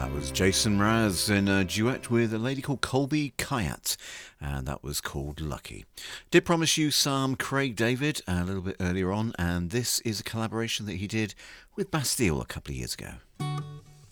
That was Jason Mraz in a duet with a lady called Colby Kayat, and that was called Lucky. Did promise you some Craig David a little bit earlier on, and this is a collaboration that he did with Bastille a couple of years ago.